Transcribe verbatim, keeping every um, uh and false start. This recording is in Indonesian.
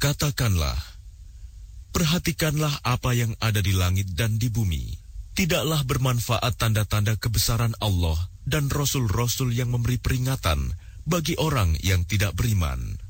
Katakanlah, perhatikanlah apa yang ada di langit dan di bumi. Tidaklah bermanfaat tanda-tanda kebesaran Allah dan rasul-rasul yang memberi peringatan bagi orang yang tidak beriman.